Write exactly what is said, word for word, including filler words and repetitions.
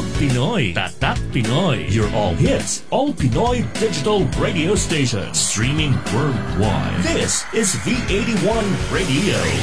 Pinoy. Tatak Pinoy. Your all hits, all Pinoy digital radio station. Streaming worldwide. This is V eighty-one Radio.